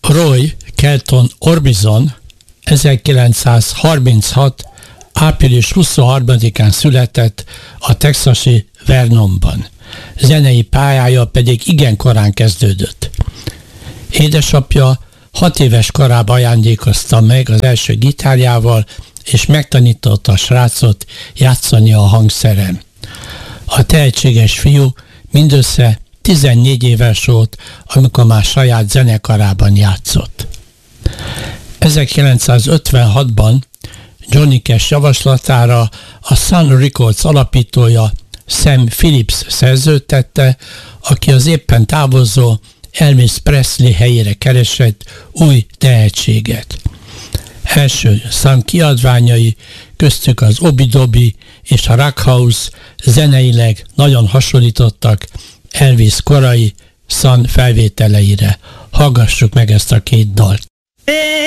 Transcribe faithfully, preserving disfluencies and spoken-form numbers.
Roy Kelton Orbison ezerkilencszázharminchat. április huszonharmadikán született a texasi Vernonban. Zenei pályája pedig igen korán kezdődött. Édesapja hat éves korában ajándékozta meg az első gitárjával, és megtanította a srácot játszani a hangszeren. A tehetséges fiú mindössze tizennégy éves volt, amikor már saját zenekarában játszott. ezerkilencszázötvenhatban Johnny Cash javaslatára a Sun Records alapítója Sam Phillips szerződtette, aki az éppen távozó Elvis Presley helyére keresett új tehetséget. Első Sun kiadványai, köztük az Obi-Dobi és a Rock House zeneileg nagyon hasonlítottak Elvis korai Sun felvételeire. Hallgassuk meg ezt a két dalt.